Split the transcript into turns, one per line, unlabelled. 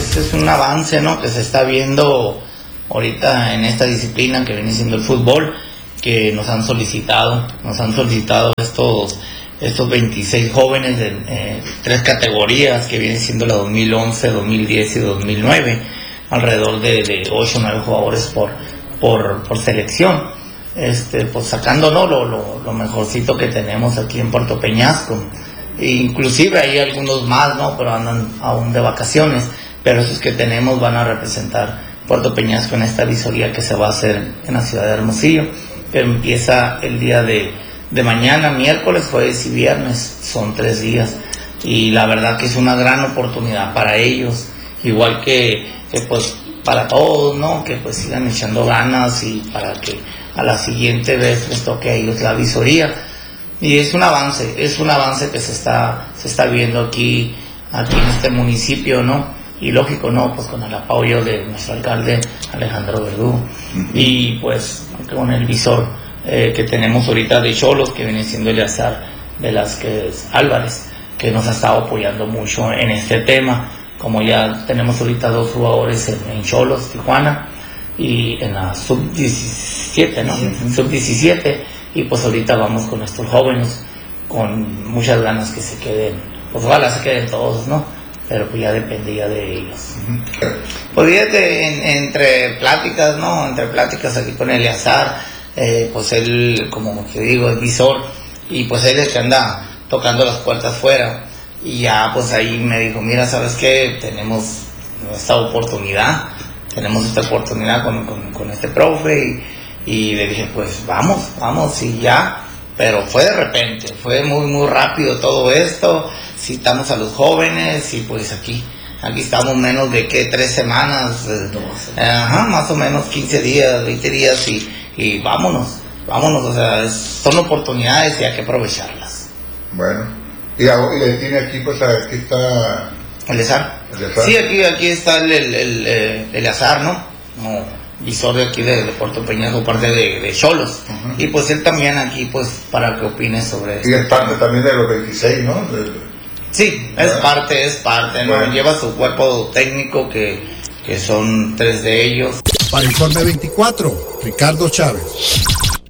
es un avance, ¿no?, que se está viendo ahorita en esta disciplina que viene siendo el fútbol, que nos han solicitado estos 26 jóvenes de 3 categorías, que vienen siendo la 2011, 2010 y 2009, alrededor de 8 o 9 jugadores por selección, pues sacándonos lo mejorcito que tenemos aquí en Puerto Peñasco. Inclusive hay algunos más, ¿no?, pero andan aún de vacaciones, pero esos que tenemos van a representar Puerto Peñasco en esta visoría que se va a hacer en la ciudad de Hermosillo, que empieza el día de mañana, miércoles, jueves y viernes. Son 3 días, y la verdad que es una gran oportunidad para ellos, igual que pues para todos, ¿no?, que pues sigan echando ganas, y para que a la siguiente vez les toque a ellos la visoría. Y es un avance que se está viendo aquí en este municipio, ¿no? Y lógico, ¿no?, pues con el apoyo de nuestro alcalde Alejandro Verdú, y pues con el visor que tenemos ahorita de Xolos, que viene siendo Eleazar Velázquez Álvarez, que nos ha estado apoyando mucho en este tema. Como ya tenemos ahorita 2 jugadores en Xolos, Tijuana, y en la sub-17, ¿no? Sub-17, y pues ahorita vamos con estos jóvenes con muchas ganas que se queden, pues ojalá se queden todos, ¿no?, pero pues ya dependía de ellos. Pues fíjate, entre pláticas, ¿no?, aquí con Eleazar, pues él, como que digo, es visor, y pues él es el que anda tocando las puertas fuera, y ya pues ahí me dijo, mira, ¿sabes qué? Tenemos esta oportunidad con este profe, y le dije, pues vamos, y ya. Pero fue de repente, fue muy rápido todo esto. Citamos a los jóvenes, y pues aquí estamos menos de 3 semanas, más o menos 15 días, 20 días, y vámonos, o sea, son oportunidades y hay que aprovecharlas.
Bueno, y tiene aquí, pues aquí está
Eleazar. Sí, aquí está el Eleazar, ¿no? Como visor de aquí de Puerto Peñasco, parte de Xolos. Y pues él también aquí, pues, para que opine sobre esto.
Y es parte también de los 26, ¿no?
Sí, es parte, ¿no? Bueno. Lleva su cuerpo técnico, que son 3 de ellos.
Para Informe 24, Ricardo Chávez.